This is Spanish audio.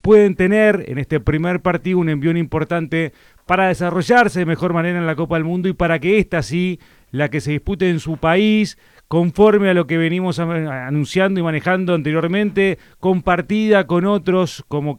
pueden tener en este primer partido un envión importante para desarrollarse de mejor manera en la Copa del Mundo y para que esta sí, la que se dispute en su país, conforme a lo que venimos anunciando y manejando anteriormente, compartida con otros como